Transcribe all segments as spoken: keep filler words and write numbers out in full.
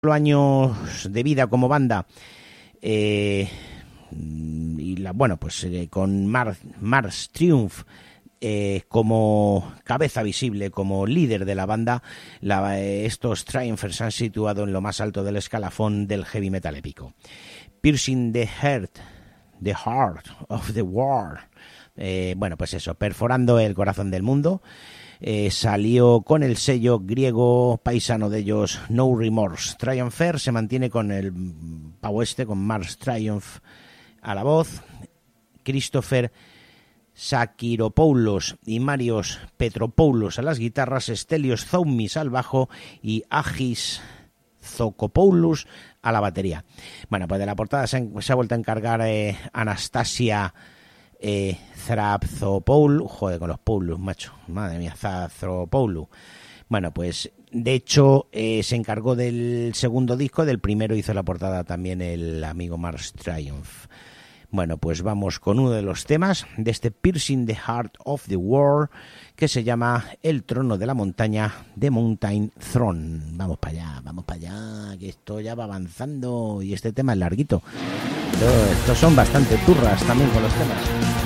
años de vida como banda, eh, y la, bueno, pues eh, con Mar, Mars Triumph eh, como cabeza visible, como líder de la banda, la, eh, estos Triumphers se han situado en lo más alto del escalafón del heavy metal épico. Piercing the Heart, the Heart of the World, eh, bueno, pues eso, perforando el corazón del mundo. Eh, salió con el sello griego paisano de ellos, No Remorse. Triumpher se mantiene con el pavo este, con Mars Triumph a la voz, Christopher Sakiropoulos y Marios Petropoulos a las guitarras, Stelios Zoumis al bajo y Agis Zokopoulos a la batería. Bueno, pues de la portada se, han, se ha vuelto a encargar eh, Anastasia Eh, Zrapzopoulou, joder con los Poulos, macho, madre mía, Zrapzopoulou. Bueno, pues de hecho eh, se encargó del segundo disco, del primero hizo la portada también el amigo Mars Triumph. Bueno, pues vamos con uno de los temas de este Piercing the Heart of the World, que se llama El trono de la montaña, de Mountain Throne. Vamos para allá, vamos para allá, que esto ya va avanzando y este tema es larguito. Esto, estos son bastante turras también con los temas.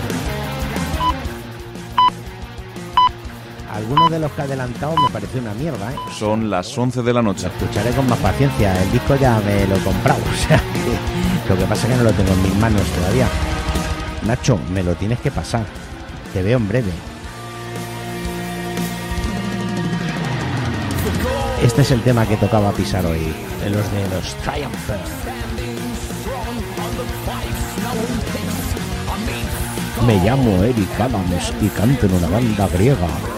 Algunos de los que he adelantado me pareció una mierda, ¿eh? Son las once de la noche. Lo escucharé con más paciencia. El disco ya me lo he comprado. O sea, que lo que pasa es que no lo tengo en mis manos todavía. Nacho, me lo tienes que pasar. Te veo en breve. Este es el tema que tocaba pisar hoy, en los de los Triumphers. Me llamo Eric Adams y canto en una banda griega.